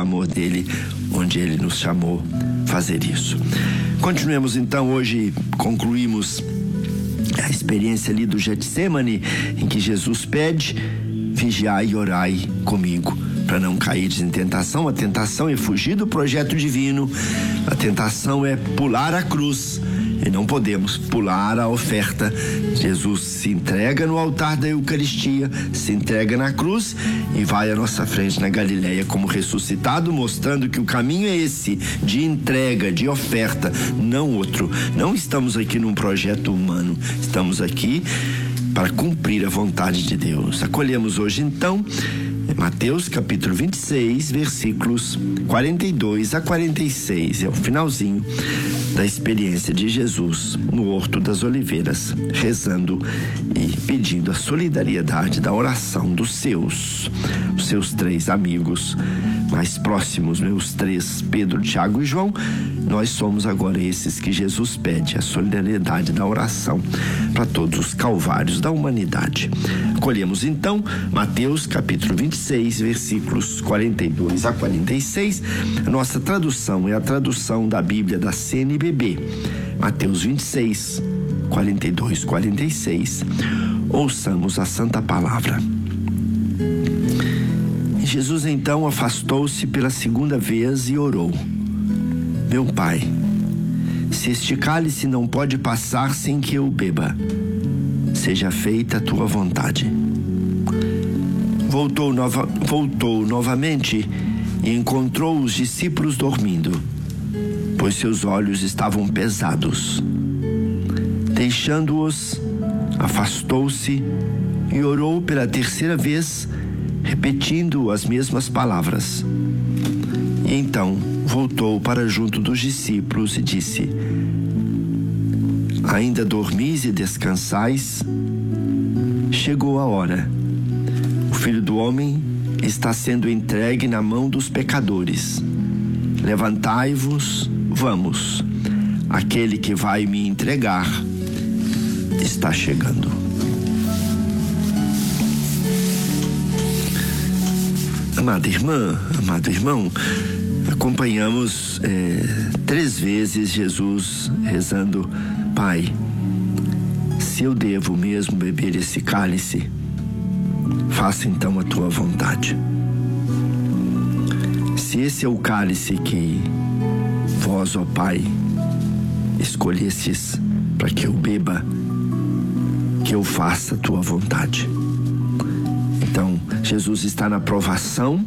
amor dele, onde ele nos chamou a fazer isso. Continuemos então. Hoje concluímos a experiência ali do Getsemane, em que Jesus pede: vigiai e orai comigo, para não cair em tentação. A tentação é fugir do projeto divino, a tentação é pular a cruz, e não podemos pular a oferta. Jesus se entrega no altar da Eucaristia, se entrega na cruz e vai à nossa frente na Galileia como ressuscitado, mostrando que o caminho é esse, de entrega, de oferta, não outro. Não estamos aqui num projeto humano, estamos aqui para cumprir a vontade de Deus. Acolhemos hoje então Mateus capítulo 26, versículos 42 a 46. É o finalzinho da experiência de Jesus no Horto das Oliveiras, rezando e pedindo a solidariedade da oração dos seus 3 amigos mais próximos, os 3, Pedro, Tiago e João. Nós somos agora esses que Jesus pede a solidariedade da oração para todos os calvários da humanidade. Acolhemos então Mateus capítulo 26, versículos 42 a 46. A nossa tradução é a tradução da Bíblia da CNBB. Mateus 26, 42, 46. Ouçamos a Santa Palavra. Jesus então afastou-se pela segunda vez e orou: meu Pai, se este cálice não pode passar sem que eu beba, seja feita a tua vontade. Voltou novamente e encontrou os discípulos dormindo, pois seus olhos estavam pesados. Deixando-os, afastou-se e orou pela terceira vez, repetindo as mesmas palavras. E então voltou para junto dos discípulos e disse: ainda dormis e descansais? Chegou a hora. O Filho do Homem está sendo entregue na mão dos pecadores. Levantai-vos, vamos. Aquele que vai me entregar está chegando. Amada irmã, amado irmão, acompanhamos 3 vezes Jesus rezando: Pai, se eu devo mesmo beber esse cálice, faça então a tua vontade. Se esse é o cálice que vós, ó Pai, escolhestes para que eu beba, que eu faça a tua vontade. Então, Jesus está na provação,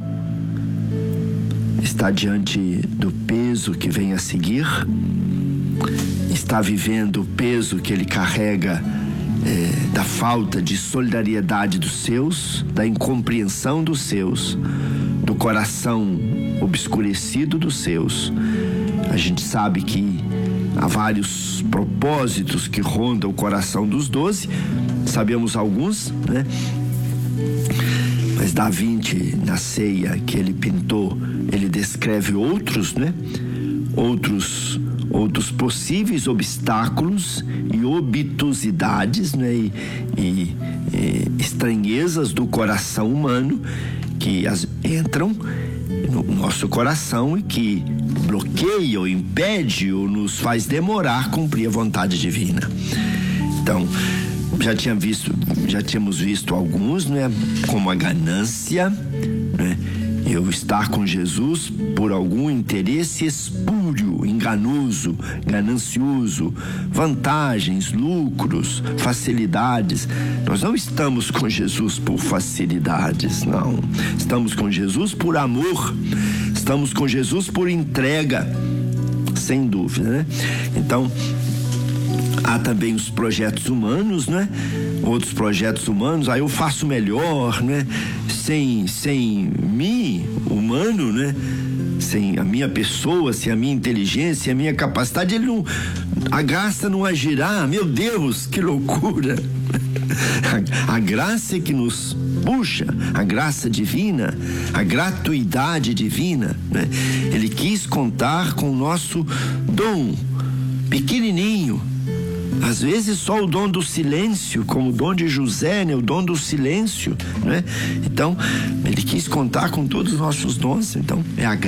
está diante do peso que vem a seguir, está vivendo o peso que ele carrega da falta de solidariedade dos seus, da incompreensão dos seus, do coração obscurecido dos seus. A gente sabe que há vários propósitos que rondam o coração dos 12, sabemos alguns, né? Mas da 20, na ceia que ele pintou, ele descreve outros, né? Outros possíveis obstáculos e obtusidades, né? E estranhezas do coração humano que entram no nosso coração e que bloqueia ou impede ou nos faz demorar a cumprir a vontade divina. Então, já tínhamos visto alguns, né? Como a ganância, né? Eu estar com Jesus por algum interesse espúrio, enganoso, ganancioso, vantagens, lucros, facilidades. Nós não estamos com Jesus por facilidades, não. Estamos com Jesus por amor, estamos com Jesus por entrega, sem dúvida, né? Então, há também os projetos humanos, né? Outros projetos humanos, aí eu faço melhor, né? Sem mim, humano, né? Sem a minha pessoa, sem a minha inteligência, a minha capacidade, a graça não agirá. Meu Deus, que loucura! A graça é que nos puxa, a graça divina, a gratuidade divina, né? Ele quis contar com o nosso dom pequenininho, às vezes só o dom do silêncio, como o dom de José, né? O dom do silêncio, né? Então, ele quis contar com todos os nossos dons. Então, é a